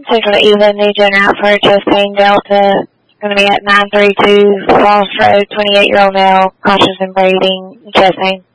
Central to Eva, New Gen out for chest pain, Delta. Going to be at 932 Falls Road, 28-year-old male, cautious in breathing, chest pain.